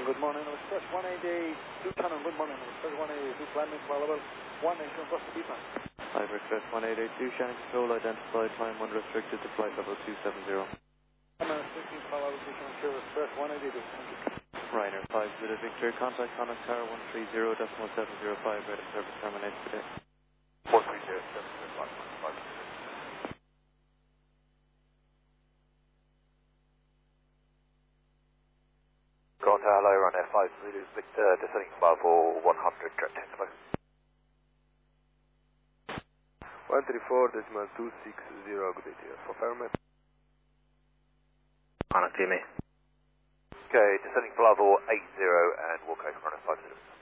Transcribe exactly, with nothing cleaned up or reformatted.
good morning. Express one eighty-two Canon, good morning. Express one eighty-two climbing available. one nation across the deep end. Five Express one eighty-two, Shannon Control, identified time unrestricted to flight level two seven zero. I'm sixteen follow position to Express one eighty-two. Thank you. Ryanair five Zulu Victor, contact Connect Tower one three zero decimal seven zero five, ready service terminates today. one three zero seven zero five. Contact hello, Ryanair five Zulu Victor, descending from level one hundred, direct hello. one three four decimal two six zero, good day, for Fairmont. Connect to me. Okay, descending from level eight zero and walk over Ryanair five Zulu.